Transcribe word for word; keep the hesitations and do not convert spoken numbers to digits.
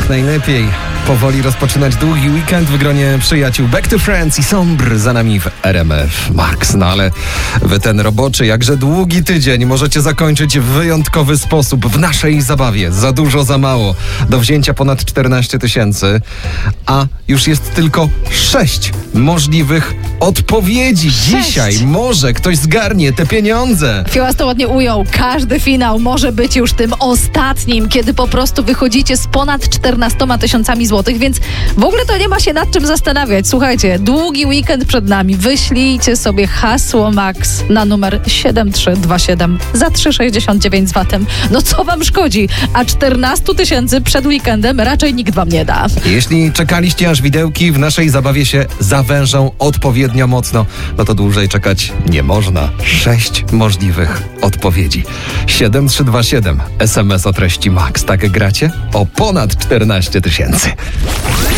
jak najlepiej powoli rozpoczynać długi weekend w gronie przyjaciół. Back to Friends i Sombr za nami w R M F Max. No ale wy ten roboczy, jakże długi tydzień możecie zakończyć w wyjątkowy sposób w naszej zabawie. Za dużo, za mało. Do wzięcia ponad czternaście tysięcy, a już jest tylko sześć możliwych odpowiedzi. Sześć. Dzisiaj może ktoś zgarnie te pieniądze. Fiłas to ładnie ujął. Każdy finał może być już tym ostatnim, kiedy po prostu wychodzicie z ponad czternastoma tysiącami złotych, więc w ogóle to nie ma się nad czym zastanawiać. Słuchajcie, długi weekend przed nami. Wyślijcie sobie hasło Max na numer siedem trzy dwa siedem za trzy sześćdziesiąt dziewięć z vatem. No co wam szkodzi? A czternaście tysięcy przed weekendem raczej nikt wam nie da. Jeśli czekaliście, aż widełki w naszej zabawie się zawężą odpowiednio mocno, no to dłużej czekać nie można. Sześć możliwych odpowiedzi. siedem trzy dwa siedem. S M S o treści Max. Tak gracie? O ponad czternaście tysięcy.